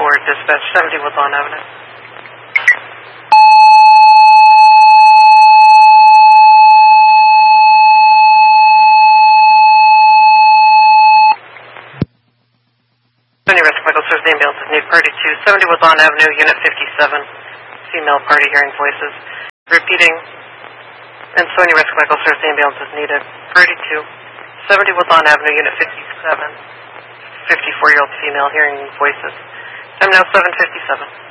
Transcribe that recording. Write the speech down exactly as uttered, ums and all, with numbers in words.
four, dispatch seventy Woodlawn Avenue. Sony Rescue Medical Service ambulance is need party two, seventy Woodlawn Avenue, unit fifty-seven. Female party hearing voices. Repeating, and Sony Rescue Medical Service ambulance is needed. Party two, seventy Woodlawn Avenue, unit fifty-seven. fifty-four-year-old female hearing voices. Time now seven fifty-seven.